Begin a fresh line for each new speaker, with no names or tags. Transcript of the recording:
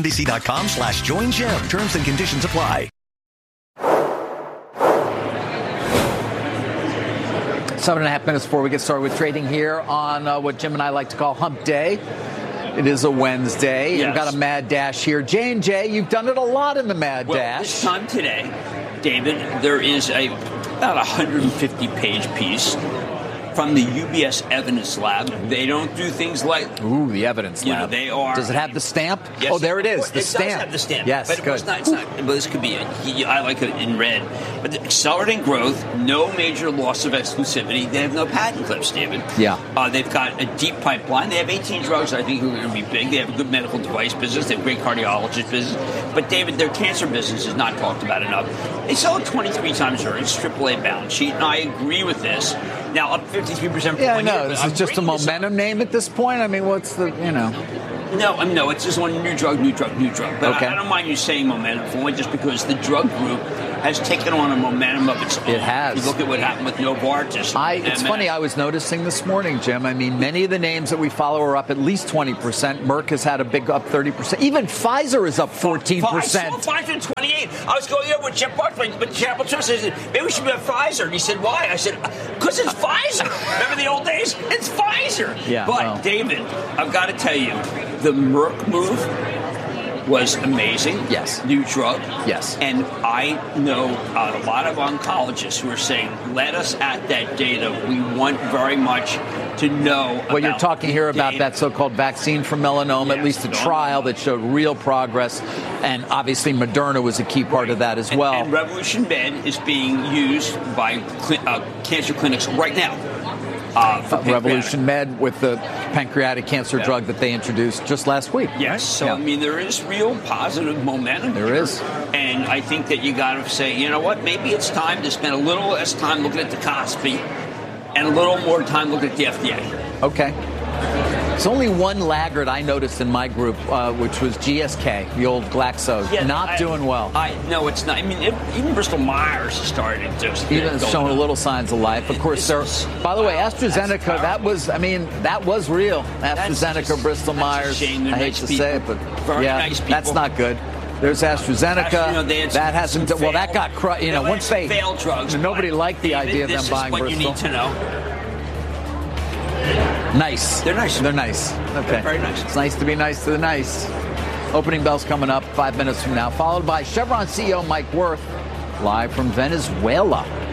CNBC.com/join Jim. Terms and conditions apply.
7.5 minutes before we get started with trading here on what Jim and I like to call Hump Day. It is a Wednesday.
Yes.
We've got a mad dash here. J&J, you've done it a lot in the mad dash.
This time today, David, there is about 150-page piece from the UBS Evidence Lab. They don't do things like...
Ooh, the Evidence Lab.
They are...
Does it have the stamp?
Yes,
oh, there it is. The stamp.
It does have the stamp.
Yes,
but
good.
It's not, well, this could be... I like it in red. But the accelerating growth, no major loss of exclusivity. They have no patent cliffs, David.
Yeah.
They've got a deep pipeline. They have 18 drugs I think are going to be big. They have a good medical device business. They have a great cardiologist business. But, David, their cancer business is not talked about enough. They sell at 23 times earnings, AAA balance sheet, and I agree with this. Now, up 53%.
Yeah, no, this is just a momentum name at this point. I mean, what's the,
No, it's just one new drug. But
okay.
I don't mind you saying momentum for just because the drug group has taken on a momentum of its own.
It has.
You look at what happened with Novartis.
It's funny, I was noticing this morning, Jim. I mean, many of the names that we follow are up at least 20%. Merck has had a big up 30%. Even Pfizer is up 14%.
I saw Pfizer 28. I was going there with Jeff Barkley, but Jeff Barkley said, maybe we should have Pfizer. And he said, why? I said, because it's Pfizer. Remember the old days? It's Pfizer.
Yeah,
but, David, I've got to tell you, the Merck move was amazing.
Yes.
New drug.
Yes.
And I know a lot of oncologists who are saying, let us at that data. We want very much to know
Well, you're talking here about
data.
that so-called vaccine for melanoma,
Yes,
at least a trial that showed real progress. And obviously Moderna was a key part of that as well.
And Revolution Med is being used by cancer clinics right now.
Revolution Med with the pancreatic cancer drug that they introduced just last week.
Yes.
Right?
So,
yeah.
I mean, there is real positive momentum.
There is.
And I think that you got to say, you know what, maybe it's time to spend a little less time looking at the Cosby and a little more time looking at the FDA.
Okay. There's only one laggard I noticed in my group, which was GSK, the old Glaxo, not doing well.
No, it's not. I mean, even Bristol Myers started to.
Even showing a little signs of life. Of course, by the way, AstraZeneca, that was real. AstraZeneca, Bristol Myers. I hate to say it, but
nice people.
That's not good. There's AstraZeneca. That hasn't. Well, that got crushed. Once they
failed drugs.
Nobody liked the idea of them buying Bristol.
This is what you need to know.
Nice.
They're nice.
They're nice. Okay.
They're very nice.
It's nice to be nice to the nice. Opening bell's coming up 5 minutes from now, followed by Chevron CEO Mike Wirth, live from Venezuela.